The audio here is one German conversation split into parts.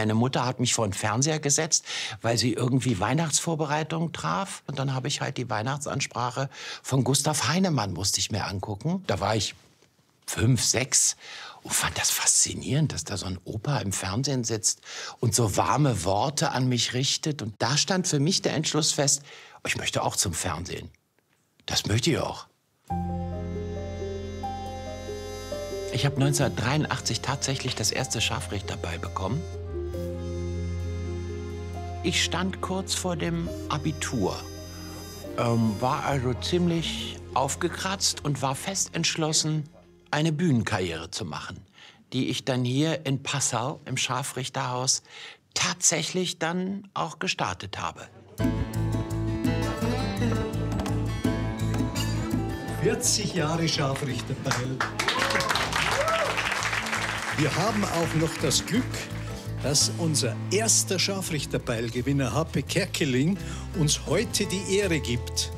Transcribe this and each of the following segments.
Meine Mutter hat mich vor den Fernseher gesetzt, weil sie irgendwie Weihnachtsvorbereitungen traf. Und dann habe ich halt die Weihnachtsansprache von Gustav Heinemann musste ich mir angucken. Da war ich 5, 6 und fand das faszinierend, dass da so ein Opa im Fernsehen sitzt und so warme Worte an mich richtet. Und da stand für mich der Entschluss fest, ich möchte auch zum Fernsehen. Das möchte ich auch. Ich habe 1983 tatsächlich das erste Scharfrichterbeil bekommen. Ich stand kurz vor dem Abitur, war also ziemlich aufgekratzt und war fest entschlossen, eine Bühnenkarriere zu machen, die ich dann hier in Passau im Scharfrichterhaus tatsächlich dann auch gestartet habe. 40 Jahre Scharfrichterbeil. Wir haben auch noch das Glück, dass unser erster Scharfrichterbeilgewinner Happe Kerkeling uns heute die Ehre gibt.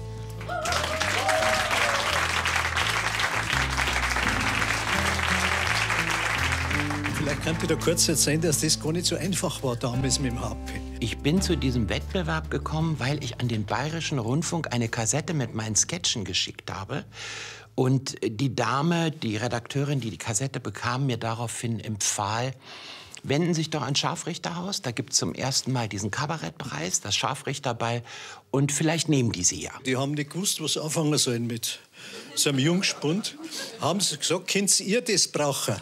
Vielleicht könnt ihr da kurz erzählen, dass das gar nicht so einfach war damals mit dem Happe. Ich bin zu diesem Wettbewerb gekommen, weil ich an den Bayerischen Rundfunk eine Kassette mit meinen Sketchen geschickt habe. Und die Dame, die Redakteurin, die die Kassette bekam, mir daraufhin empfahl, wenden Sie sich doch ans Scharfrichterhaus. Da gibt es zum ersten Mal diesen Kabarettpreis, das Scharfrichterbeil. Und vielleicht nehmen die Sie ja. Die haben nicht gewusst, was anfangen sollen mit so einem Jungspund. Haben sie gesagt, könnt ihr das brauchen?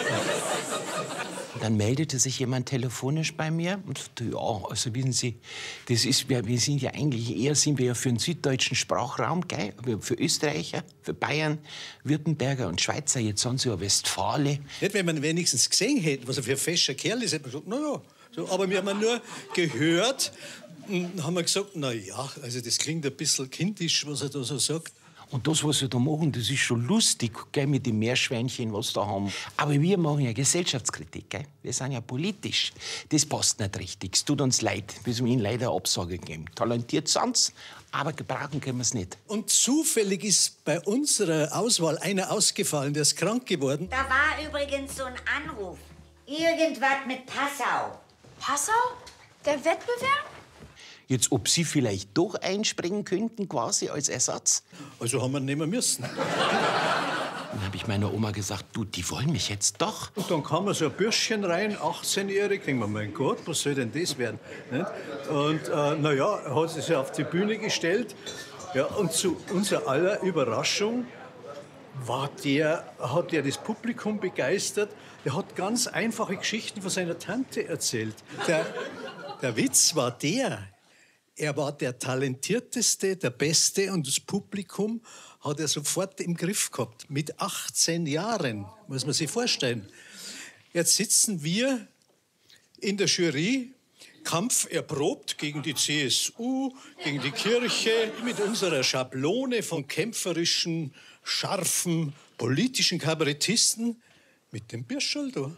Dann meldete sich jemand telefonisch bei mir und sagte, ja, also wissen Sie, das ist, wir sind ja eigentlich eher sind wir ja für den süddeutschen Sprachraum, gell? Für Österreicher, für Bayern, Württemberger und Schweizer, jetzt sind Sie ja Westfale. Nicht, wenn man wenigstens gesehen hätte, was er für ein fescher Kerl ist, hätte man gesagt, na ja. So, aber wir haben nur gehört und haben gesagt, na ja, also das klingt ein bisschen kindisch, was er da so sagt. Und das, was wir da machen, das ist schon lustig, gell, mit den Meerschweinchen, was da haben. Aber wir machen ja Gesellschaftskritik, gell? Wir sind ja politisch. Das passt nicht richtig. Es tut uns leid. Wir müssen Ihnen leider eine Absage geben. Talentiert sind's, aber gebrauchen können wir es nicht. Und zufällig ist bei unserer Auswahl einer ausgefallen, der ist krank geworden. Da war übrigens so ein Anruf. Irgendwas mit Passau. Passau? Der Wettbewerb? Jetzt, ob Sie vielleicht doch einspringen könnten, quasi als Ersatz? Also haben wir nehmen müssen. Dann habe ich meiner Oma gesagt, du, die wollen mich jetzt doch. Und dann kam so ein Bürschchen rein, 18-jährig. Denken wir, mein Gott, was soll denn das werden? Nicht? Und na ja, er hat sich auf die Bühne gestellt. Ja, und zu unserer aller Überraschung hat der das Publikum begeistert. Der hat ganz einfache Geschichten von seiner Tante erzählt. Der Witz war er war der Talentierteste, der Beste und das Publikum hat er sofort im Griff gehabt. Mit 18 Jahren, muss man sich vorstellen. Jetzt sitzen wir in der Jury, Kampf erprobt gegen die CSU, gegen die Kirche, mit unserer Schablone von kämpferischen, scharfen, politischen Kabarettisten, mit dem Bierscherl da.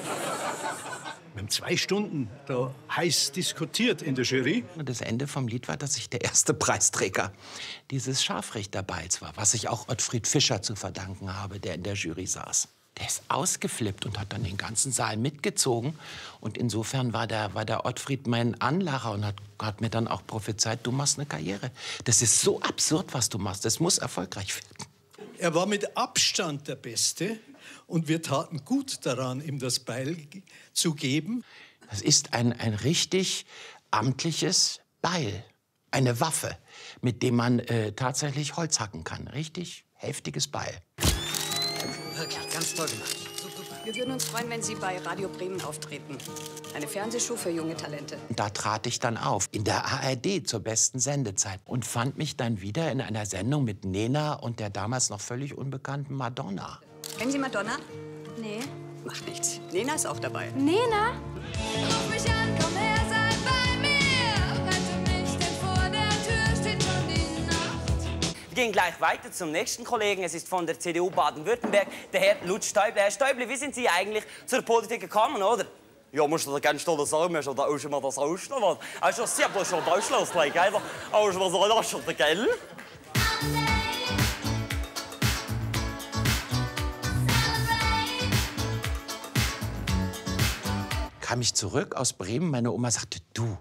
Wir haben 2 Stunden da heiß diskutiert in der Jury. Und das Ende vom Lied war, dass ich der erste Preisträger dieses Scharfrichterbeils war, was ich auch Ottfried Fischer zu verdanken habe, der in der Jury saß. Der ist ausgeflippt und hat dann den ganzen Saal mitgezogen. Und insofern war der Ottfried mein Anlacher und hat mir dann auch prophezeit, du machst eine Karriere. Das ist so absurd, was du machst. Das muss erfolgreich werden. Er war mit Abstand der Beste. Und wir taten gut daran, ihm das Beil zu geben. Das ist ein richtig amtliches Beil, eine Waffe, mit dem man tatsächlich Holz hacken kann. Richtig heftiges Beil. Wirklich, ganz toll gemacht. Wir würden uns freuen, wenn Sie bei Radio Bremen auftreten. Eine Fernsehshow für junge Talente. Und da trat ich dann auf, in der ARD zur besten Sendezeit. Und fand mich dann wieder in einer Sendung mit Nena und der damals noch völlig unbekannten Madonna. Kennen Sie Madonna? Nee. Macht nichts. Nena ist auch dabei. Nena? Ruf mich an, komm her, sei bei mir. Rette mich, denn vor der Tür steht schon die Nacht. Wir gehen gleich weiter zum nächsten Kollegen. Es ist von der CDU Baden-Württemberg, der Herr Lutz Stäuble. Herr Stäuble, wie sind Sie eigentlich zur Politik gekommen, oder? Ja, musst du dir ganz stolz sagen, wir haben da auch schon mal das Ausland. Also, sehr bloß schon Ausland, gell? Aber was soll das schon, gell? kam ich zurück aus Bremen. Meine Oma sagte, du,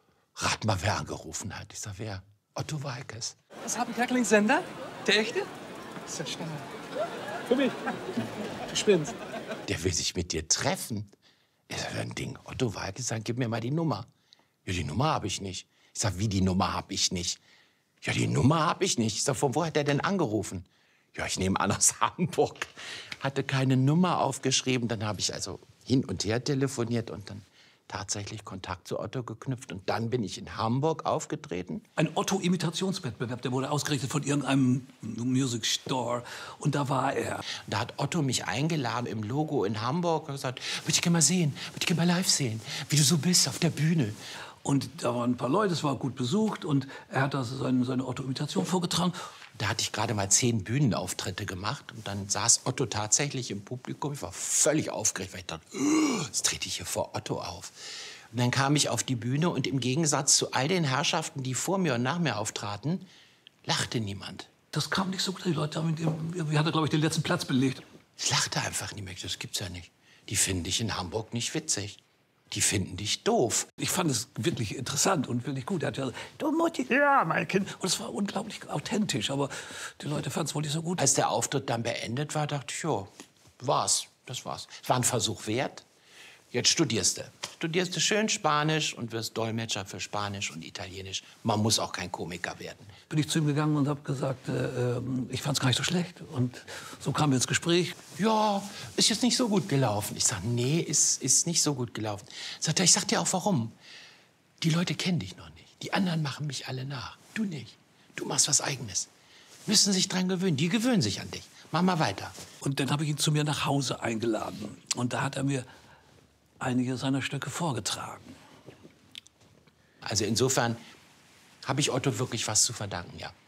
rat mal, wer angerufen hat. Ich sag, wer? Otto Waalkes. Was hat ein Crackling-Sender? Der echte? Das ist ja stark. Für mich. Du spinnst. Der will sich mit dir treffen. Ich sag, ein Ding. Otto Waalkes sagt, gib mir mal die Nummer. Ja, die Nummer habe ich nicht. Ich sag, wie, die Nummer habe ich nicht? Ja, die Nummer habe ich nicht. Ich sag, von wo hat er denn angerufen? Ja, ich nehme an, aus Hamburg. Hatte keine Nummer aufgeschrieben. Dann habe ich also hin und her telefoniert und dann tatsächlich Kontakt zu Otto geknüpft. Und dann bin ich in Hamburg aufgetreten. Ein Otto-Imitationswettbewerb, der wurde ausgerichtet von irgendeinem Music Store. Und da war er. Da hat Otto mich eingeladen im Logo in Hamburg und gesagt, würde ich gerne mal sehen, würde ich gerne mal live sehen, wie du so bist auf der Bühne. Und da waren ein paar Leute, es war gut besucht. Und er hat da seine Otto-Imitation vorgetragen. Da hatte ich gerade mal 10 Bühnenauftritte gemacht. Und dann saß Otto tatsächlich im Publikum. Ich war völlig aufgeregt, weil ich dachte, jetzt trete ich hier vor Otto auf. Und dann kam ich auf die Bühne und im Gegensatz zu all den Herrschaften, die vor mir und nach mir auftraten, lachte niemand. Das kam nicht so gut. Die Leute haben hat er, glaube ich, den letzten Platz belegt. Es lachte einfach niemand. Das gibt's ja nicht. Die finden dich in Hamburg nicht witzig. Die finden dich doof. Ich fand es wirklich interessant und wirklich gut. Er hat ja, du Mutti, ja, mein Kind. Und es war unglaublich authentisch, aber die Leute fanden es wohl nicht so gut. Als der Auftritt dann beendet war, dachte ich, jo, war's, das war's. Es war ein Versuch wert. Jetzt studierst du. Studierst du schön Spanisch und wirst Dolmetscher für Spanisch und Italienisch. Man muss auch kein Komiker werden. Bin ich zu ihm gegangen und habe gesagt, ich fand es gar nicht so schlecht. Und so kamen wir ins Gespräch. Ja, ist jetzt nicht so gut gelaufen. Ich sag, nee, ist nicht so gut gelaufen. Sagt er, ich sag dir auch warum. Die Leute kennen dich noch nicht. Die anderen machen mich alle nach. Du nicht. Du machst was Eigenes. Müssen sich dran gewöhnen. Die gewöhnen sich an dich. Mach mal weiter. Und dann habe ich ihn zu mir nach Hause eingeladen. Und da hat er mir einige seiner Stücke vorgetragen. Also insofern habe ich Otto wirklich was zu verdanken, ja.